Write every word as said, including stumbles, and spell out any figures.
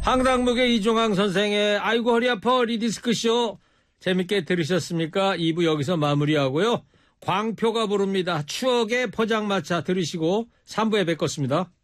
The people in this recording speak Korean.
황당무계 이종황 선생의 아이고 허리 아파 리디스크쇼 재밌게 들으셨습니까? 이 부 여기서 마무리하고요. 광표가 부릅니다. 추억의 포장마차 들으시고 삼 부에 뵙겠습니다.